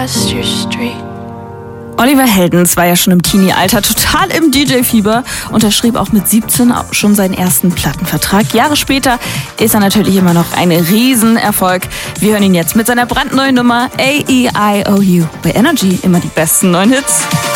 Oliver Heldens war ja schon im Teenie-Alter total im DJ-Fieber, unterschrieb auch mit 17 schon seinen ersten Plattenvertrag. Jahre später ist er natürlich immer noch ein Riesenerfolg. Wir hören ihn jetzt mit seiner brandneuen Nummer A-E-I-O-U. Bei Energy immer die besten neuen Hits.